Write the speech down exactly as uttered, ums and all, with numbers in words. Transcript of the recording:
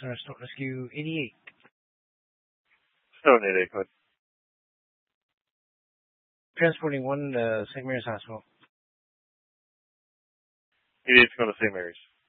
Center Snow Rescue eighty-eight. Snow eighty-eight, good. Transporting one to Saint Mary's Hospital. eighty-eight's going to Saint Mary's.